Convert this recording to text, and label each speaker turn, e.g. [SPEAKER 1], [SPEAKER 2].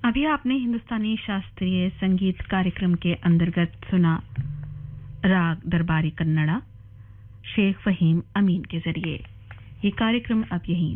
[SPEAKER 1] अभी आपने हिंदुस्तानी शास्त्रीय संगीत कार्यक्रम के अंतर्गत सुना राग दरबारी कन्नड़ा शेख फहीम अमीन के जरिए। ये कार्यक्रम अब यहीं